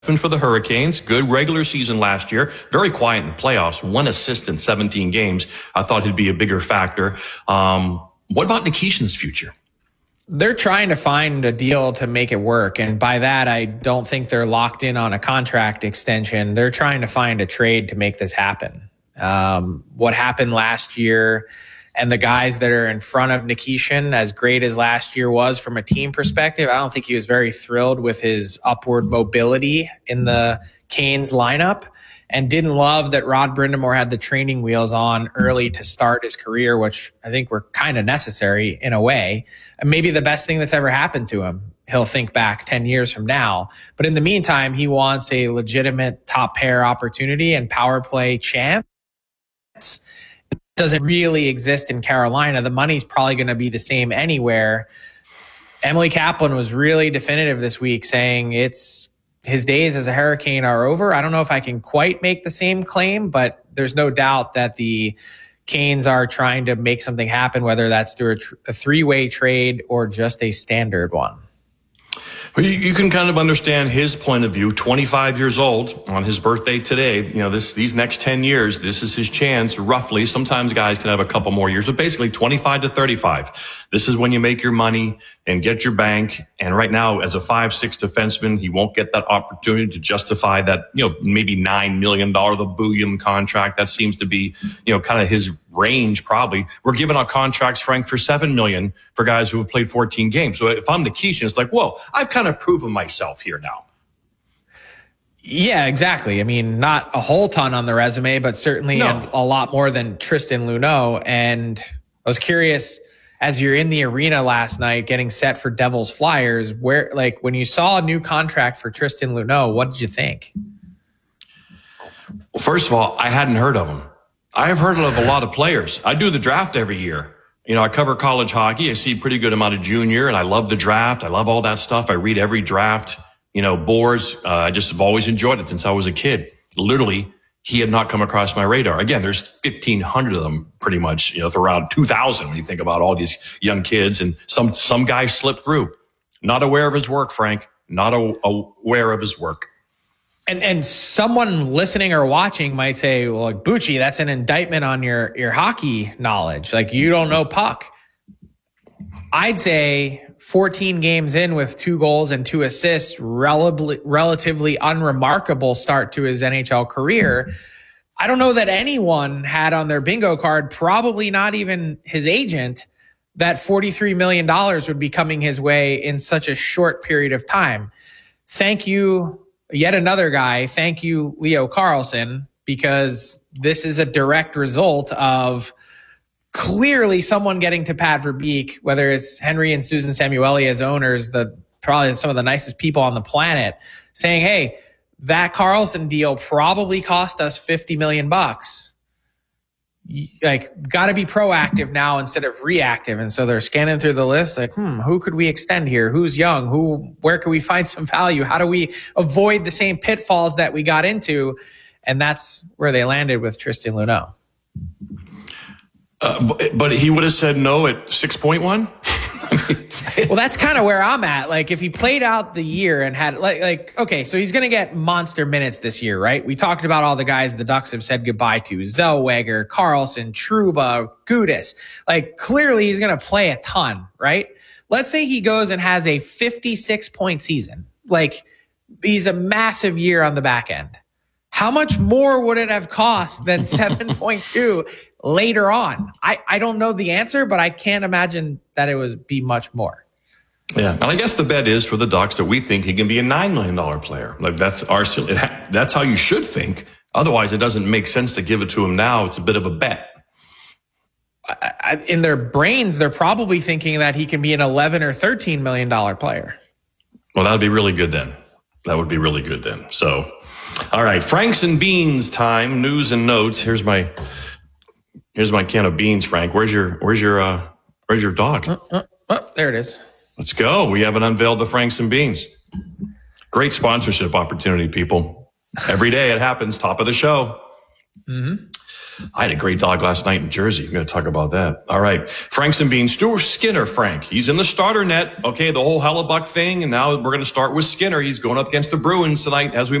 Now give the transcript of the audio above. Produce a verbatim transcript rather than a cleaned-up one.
for the Hurricanes. Good regular season last year. Very quiet in the playoffs. One assist in seventeen games. I thought he'd be a bigger factor. Um, what about Nikishin's future? They're trying to find a deal to make it work. And by that, I don't think they're locked in on a contract extension. They're trying to find a trade to make this happen. Um, what happened last year and the guys that are in front of Nikishin, as great as last year was from a team perspective, I don't think he was very thrilled with his upward mobility in the Canes lineup, and didn't love that Rod Brind'Amour had the training wheels on early to start his career, which I think were kind of necessary in a way. And maybe the best thing that's ever happened to him. He'll think back ten years from now. But in the meantime, he wants a legitimate top pair opportunity and power play chance. It doesn't really exist in Carolina. The money's probably going to be the same anywhere. Emily Kaplan was really definitive this week, saying it's his days as a Hurricane are over. I don't know if I can quite make the same claim, but there's no doubt that the Canes are trying to make something happen, whether that's through a, tr- a three-way trade or just a standard one. Well, you, you can kind of understand his point of view. twenty-five years old on his birthday today. You know, this these next ten years, this is his chance, roughly. Sometimes guys can have a couple more years, but basically twenty-five to thirty-five. This is when you make your money and get your bank. And right now, as a five six defenseman, he won't get that opportunity to justify that, you know, maybe nine million dollars, the Bullion contract. That seems to be, you know, kind of his range probably. We're giving out contracts, Frank, for seven million dollars for guys who have played fourteen games. So if I'm Nikishin, it's like, whoa, I've kind of proven myself here now. Yeah, exactly. I mean, not a whole ton on the resume, but certainly No. a, a lot more than Tristan Luneau. And I was curious, as you're in the arena last night getting set for Devils Flyers, where, like, when you saw a new contract for Tristan Luneau, what did you think? Well, first of all, I hadn't heard of him. I have heard of a lot of players. I do the draft every year. You know, I cover college hockey. I see a pretty good amount of junior, and I love the draft. I love all that stuff. I read every draft, you know, boards. Uh, I just have always enjoyed it since I was a kid. Literally, he had not come across my radar. Again, there's fifteen hundred of them pretty much, you know, around two thousand when you think about all these young kids, and some, some guys slip through. Not aware of his work, Frank. Not a, aware of his work. And and someone listening or watching might say, well, like, Bucci, that's an indictment on your, your hockey knowledge. Like, you don't know puck. I'd say fourteen games in with two goals and two assists, relatively, relatively unremarkable start to his N H L career. I don't know that anyone had on their bingo card, probably not even his agent, that forty-three million dollars would be coming his way in such a short period of time. Thank you. Yet another guy. Thank you, Leo Carlsson, because this is a direct result of clearly someone getting to Pat Verbeek, whether it's Henry and Susan Samueli as owners, the probably some of the nicest people on the planet, saying, hey, that Carlsson deal probably cost us fifty million bucks. Like, got to be proactive now instead of reactive. And so they're scanning through the list like, hmm, who could we extend here? Who's young? Who, where can we find some value? How do we avoid the same pitfalls that we got into? And that's where they landed with Tristan Luneau. Uh, but, but he would have said no at six point one? Well, that's kind of where I'm at. Like, if he played out the year and had like, like okay, so he's going to get monster minutes this year, right? We talked about all the guys the Ducks have said goodbye to: Zellweger, Carlsson, Trouba, Gudas. Like, clearly he's going to play a ton, right? Let's say he goes and has a fifty-six point season. Like, he's a massive year on the back end. How much more would it have cost than seven point two later on? I, I don't know the answer, but I can't imagine that it would be much more. Yeah, and I guess the bet is for the Ducks that we think he can be a nine million dollars player. Like, that's our, it ha, that's how you should think. Otherwise, it doesn't make sense to give it to him now. It's a bit of a bet. I, I, in their brains, they're probably thinking that he can be an eleven or thirteen million dollars player. Well, that would be really good then. That would be really good then. So, all right, Franks and Beans time, news and notes. Here's my here's my can of beans, Frank. Where's your where's your uh, where's your dog? Uh, uh, oh, there it is. Let's go. We haven't unveiled the Franks and Beans. Great sponsorship opportunity, people. Every day it happens. Top of the show. Mm-hmm. I had a great dog last night in Jersey. We're going to talk about that. All right. Franks and Beans. Stuart Skinner, Frank. He's in the starter net. Okay, the whole Hellebuck thing. And now we're going to start with Skinner. He's going up against the Bruins tonight, as we